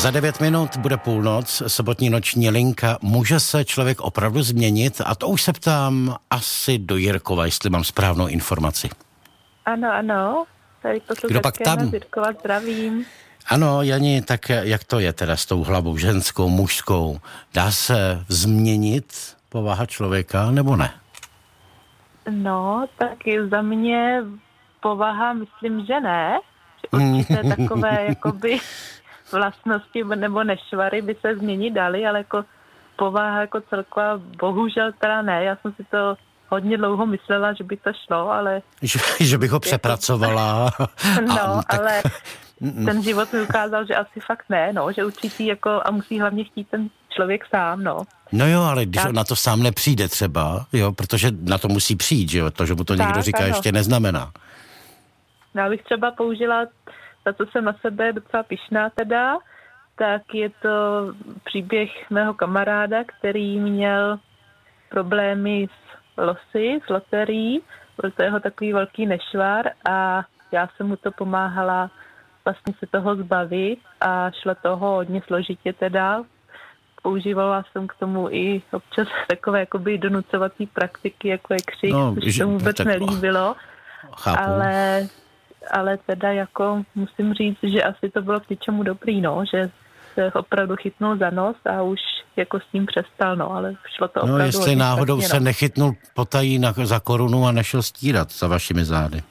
Za 9 minut bude půlnoc, sobotní noční linka. Může se člověk opravdu změnit? A to už se ptám asi do Jirkova, jestli mám správnou informaci. Ano. Tady Kdo pak tam? Jirkova, zdravím. Ano, Jani, tak jak to je teda s tou hlavou ženskou, mužskou? Dá se změnit povaha člověka, nebo ne? No, tak za mě povaha, myslím, že ne. Určitě takové jakoby vlastnosti nebo nešvary by se změnit daly, ale jako povaha jako celková bohužel teda ne. Já jsem si to hodně dlouho myslela, že by to šlo, ale... Že bych ho přepracovala. No, ale ten život mi ukázal, že asi fakt ne, no, že určitě jako a musí hlavně chtít ten člověk sám, no. No jo, ale když on na to sám nepřijde třeba, jo, protože na to musí přijít, že jo, to, že mu to někdo říká, ještě neznamená. Já bych třeba použila, za co jsem na sebe docela pyšná teda, tak je to příběh mého kamaráda, který měl problémy s losy, s loterií, byl to jeho takový velký nešvar a já jsem mu to pomáhala vlastně se toho zbavit a šlo toho hodně složitě teda. Používala jsem k tomu i občas takové jakoby donucovací praktiky, jako je křik, což se mu vůbec nelíbilo. Chápu. Ale teda jako musím říct, že asi to bylo k něčemu dobrý, no, že se opravdu chytnul za nos a už jako s tím přestal, no, ale šlo to opravdu. No, jestli náhodou špatně, se nechytnul potají za korunu a nešel stírat za vašimi zády.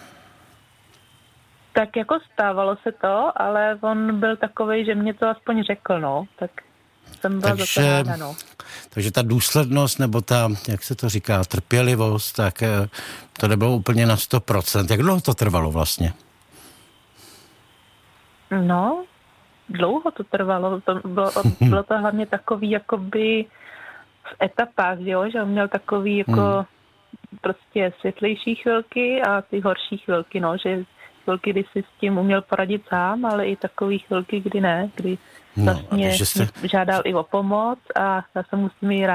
Tak jako stávalo se to, ale on byl takovej, že mě to aspoň řekl, no, tak jsem byla za to ráda, no. Takže ta důslednost, nebo ta, jak se to říká, trpělivost, tak to nebylo úplně na 100%. Jak dlouho to trvalo vlastně? No, dlouho to trvalo. Bylo to hlavně takový jakoby v etapách, jo? Že on měl takový jako prostě světlejší chvilky a ty horší chvilky, no, že chvilky, kdy si s tím uměl poradit sám, ale i takový chvilky, kdy ne, kdy vlastně žádal i o pomoc a já jsem mu s tím